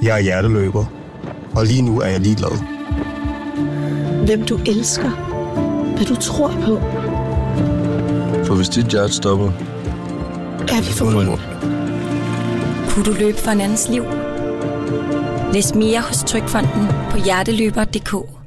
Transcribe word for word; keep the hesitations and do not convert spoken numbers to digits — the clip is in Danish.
Jeg er hjerteløber, og lige nu er jeg ligeglad. Hvem du elsker. Hvad du tror på. For hvis dit hjerte stopper, er vi forbundet. Kunne du løbe for en andens liv? Læs mere hos Trygfonden på hjerteløber punktum d k.